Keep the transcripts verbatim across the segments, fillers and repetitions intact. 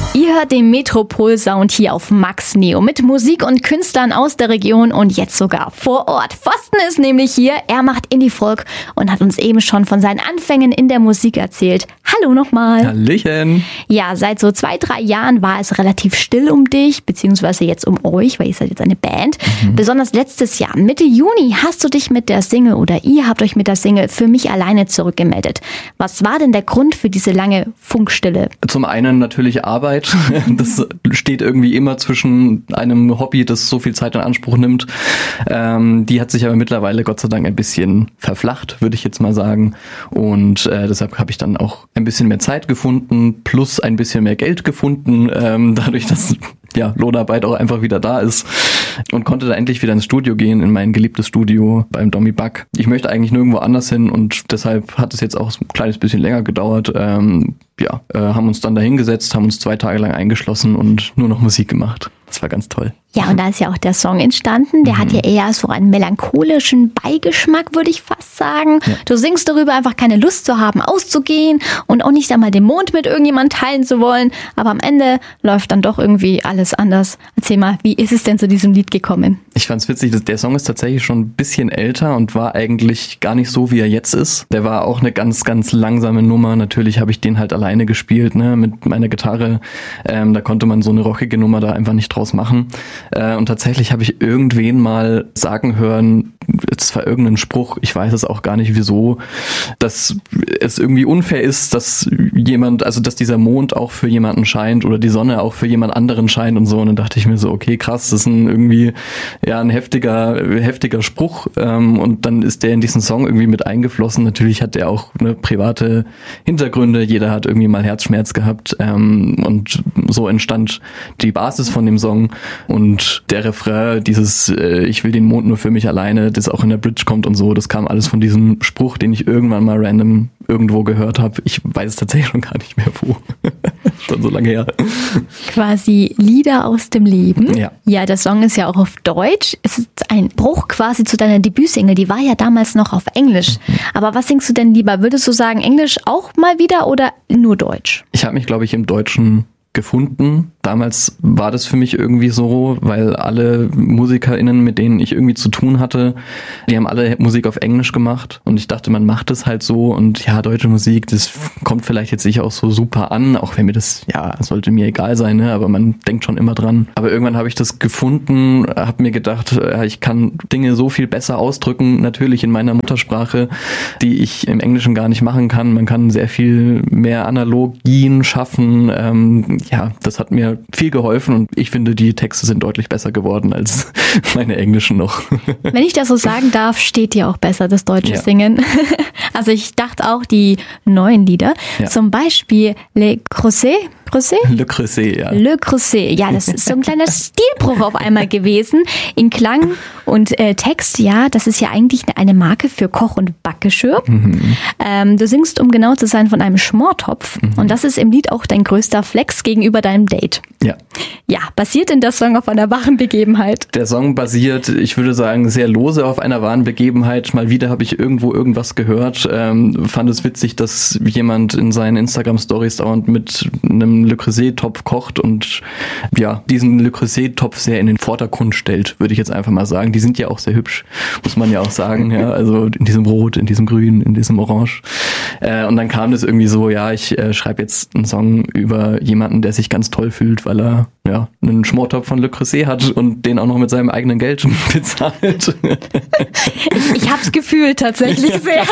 Ihr hört den Metropol-Sound hier auf Max Neo mit Musik und Künstlern aus der Region und jetzt sogar vor Ort. Pfosten ist nämlich hier, er macht Indie-Folk und hat uns eben schon von seinen Anfängen in der Musik erzählt. Hallo nochmal. Hallöchen. Ja, seit so zwei, drei Jahren war es relativ still um dich, beziehungsweise jetzt um euch, weil ihr seid jetzt eine Band. Mhm. Besonders letztes Jahr, Mitte Juni, hast du dich mit der Single oder ihr habt euch mit der Single Für mich alleine zurückgemeldet. Was war denn der Grund für diese lange Funkstille? Zum einen natürlich Arbeit. Das steht irgendwie immer zwischen einem Hobby, das so viel Zeit in Anspruch nimmt. Ähm, die hat sich aber mittlerweile Gott sei Dank ein bisschen verflacht, würde ich jetzt mal sagen. Und äh, deshalb habe ich dann auch ein bisschen mehr Zeit gefunden, plus ein bisschen mehr Geld gefunden, ähm, dadurch, dass ja Lohnarbeit auch einfach wieder da ist. Und konnte da endlich wieder ins Studio gehen, in mein geliebtes Studio beim Domi Buck. Ich möchte eigentlich nirgendwo anders hin und deshalb hat es jetzt auch ein kleines bisschen länger gedauert. Ähm, ja, äh, haben uns dann da hingesetzt, haben uns zwei Tage lang eingeschlossen und nur noch Musik gemacht. Das war ganz toll. Ja, und da ist ja auch der Song entstanden. Der mhm. hat ja eher so einen melancholischen Beigeschmack, würde ich fast sagen. Ja. Du singst darüber, einfach keine Lust zu haben, auszugehen und auch nicht einmal den Mond mit irgendjemand teilen zu wollen. Aber am Ende läuft dann doch irgendwie alles anders. Erzähl mal, wie ist es denn zu diesem Lied gekommen? Ich fand's witzig, dass der Song ist tatsächlich schon ein bisschen älter und war eigentlich gar nicht so, wie er jetzt ist. Der war auch eine ganz, ganz langsame Nummer. Natürlich habe ich den halt alleine gespielt, ne, mit meiner Gitarre. Ähm, da konnte man so eine rockige Nummer da einfach nicht draus machen. Äh, und tatsächlich habe ich irgendwen mal sagen hören, es war irgendein Spruch, ich weiß es auch gar nicht wieso, dass es irgendwie unfair ist, dass jemand, also dass dieser Mond auch für jemanden scheint oder die Sonne auch für jemand anderen scheint und so. Und dann dachte ich mir so, okay, krass, das ist ein irgendwie ja ein heftiger, heftiger Spruch. Ähm, und dann ist der in diesen Song irgendwie mit eingeflossen. Natürlich hat er auch eine private Hintergründe. Jeder hat irgendwie mal Herzschmerz gehabt. Ähm, und so entstand die Basis von dem Song. Und der Refrain, dieses äh, ich will den Mond nur für mich alleine, das auch in der Bridge kommt und so, das kam alles von diesem Spruch, den ich irgendwann mal random irgendwo gehört habe. Ich weiß es tatsächlich schon gar nicht mehr wo. Schon so lange her. Quasi Lieder aus dem Leben. Ja. Ja, der Song ist ja auch auf Deutsch. Es ist ein Bruch quasi zu deiner Debütsingle. Die war ja damals noch auf Englisch. Mhm. Aber was singst du denn lieber? Würdest du sagen Englisch auch mal wieder oder nur Deutsch? Ich habe mich, glaube ich, im Deutschen gefunden. Damals war das für mich irgendwie so, weil alle MusikerInnen, mit denen ich irgendwie zu tun hatte, die haben alle Musik auf Englisch gemacht und ich dachte, man macht es halt so und ja, deutsche Musik, das kommt vielleicht jetzt nicht auch so super an, auch wenn mir das, ja, sollte mir egal sein, ne? Aber man denkt schon immer dran. Aber irgendwann habe ich das gefunden, habe mir gedacht, ich kann Dinge so viel besser ausdrücken, natürlich in meiner Muttersprache, die ich im Englischen gar nicht machen kann. Man kann sehr viel mehr Analogien schaffen, ähm, ja, das hat mir viel geholfen und ich finde, die Texte sind deutlich besser geworden als meine englischen noch. Wenn ich das so sagen darf, steht dir auch besser das deutsche ja. Singen. Also ich dachte auch, die neuen Lieder, ja. zum Beispiel Le Creuset, Creuset? Le Creuset, ja. Le Creuset, ja, das ist so ein kleiner Stilbruch auf einmal gewesen. In Klang und äh, Text, ja, das ist ja eigentlich eine Marke für Koch- und Backgeschirr. Mhm. Ähm, du singst, um genau zu sein, von einem Schmortopf. Mhm. Und das ist im Lied auch dein größter Flex gegenüber deinem Date. Ja. Ja, basiert denn der Song auf einer wahren Begebenheit? Der Song basiert, ich würde sagen, sehr lose auf einer wahren Begebenheit. Mal wieder habe ich irgendwo irgendwas gehört. Ähm, fand es witzig, dass jemand in seinen Instagram-Stories dauernd mit einem Le Creuset-Topf kocht und ja, diesen Le Creuset-Topf sehr in den Vordergrund stellt, würde ich jetzt einfach mal sagen. Die sind ja auch sehr hübsch, muss man ja auch sagen. Ja, also in diesem Rot, in diesem Grün, in diesem Orange. Äh, und dann kam das irgendwie so, ja, ich äh, schreibe jetzt einen Song über jemanden, der sich ganz toll fühlt, weil er ja einen Schmortopf von Le Creuset hat und den auch noch mit seinem eigenen Geld bezahlt. ich ich hab's gefühlt tatsächlich ja. sehr.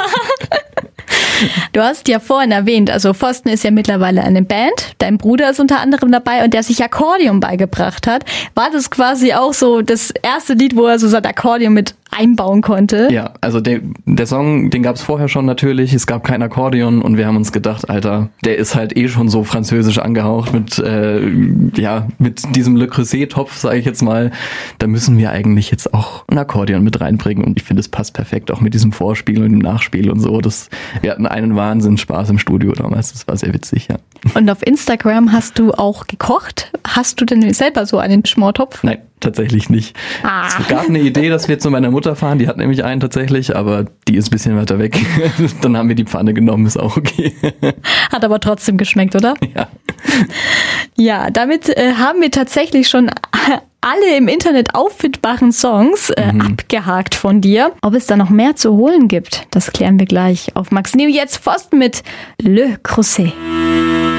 Du hast ja vorhin erwähnt, also Pfosten ist ja mittlerweile eine Band, dein Bruder ist unter anderem dabei und der sich Akkordeon beigebracht hat. War das quasi auch so das erste Lied, wo er so sein Akkordeon mit einbauen konnte? Ja, also der, der Song, den gab es vorher schon natürlich, es gab kein Akkordeon und wir haben uns gedacht, Alter, der ist halt eh schon so französisch angehaucht mit äh, ja mit diesem Le Creuset-Topf, sage ich jetzt mal, da müssen wir eigentlich jetzt auch ein Akkordeon mit reinbringen und ich finde, es passt perfekt, auch mit diesem Vorspiel und dem Nachspiel und so. Das, wir hatten einen Wahnsinns Spaß im Studio damals, das war sehr witzig, ja. Und auf Instagram hast du auch gekocht. Hast du denn selber so einen Schmortopf? Nein, tatsächlich nicht. Ah. Es gab eine Idee, dass wir zu meiner Mutter fahren, die hat nämlich einen tatsächlich, aber die ist ein bisschen weiter weg. Dann haben wir die Pfanne genommen, ist auch okay. Hat aber trotzdem geschmeckt, oder? Ja. Ja, damit äh, haben wir tatsächlich schon alle im Internet auffindbaren Songs äh, mhm. abgehakt von dir. Ob es da noch mehr zu holen gibt, das klären wir gleich auf Max Neo. Jetzt Pfosten mit Le Creuset.